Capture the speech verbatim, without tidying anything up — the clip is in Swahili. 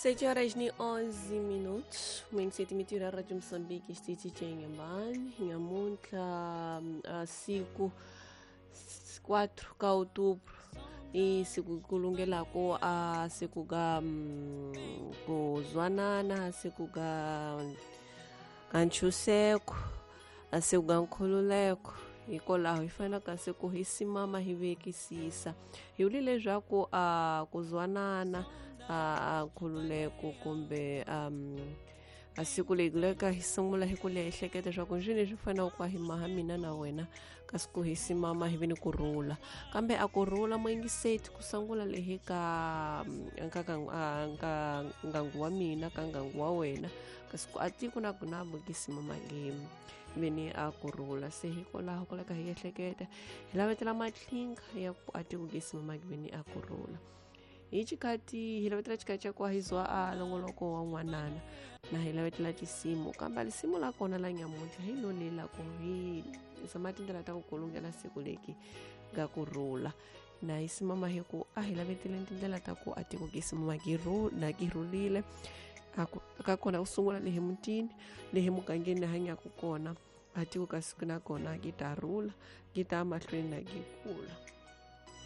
sete horas ni onze minutos, mwenyeseti mitira Radio Moçambique estiti chengembani nyamunta uh, siku quatro ka outubro i siku kulungelako a siku ga um, kuzwanana siku ga kanchuseko a siku ga nkhululeko hikolaho ifanaka siku hisimama hivekisisa hiulile zvaku a kuzwanana a khululeko kumbe um asiku leguleka hisungula hikule ehleketa swaku njini zvifana kwa himaha mina na wena kasiku hisimama hivini kurula kambe akurula mwengiseti kusangula lehe ka nka ngangu wa mina ka ngangu wa wena kasiku ati kuna kunabo kisimama game vini akurula se hikola hokoleka hiyehleketa hilavetela matlinga ya ati kukisimama vini akurula ichikati hilavetela chikacha kwa hizwa a longoloko wa mwanana na hilavetela chisimu kamba lisimu lako na la nyamunta hilo lila kuhi samatindela ta kukulungela siku leki ga kurula na isimama hiku ah hilavetela ndindela ta ku ati kukisimama kiru na kirulile akakona usungula lehe mutini lehe mukangeni hanya kukona ati kukasikuna kona gitarula gitama hlweni na gikula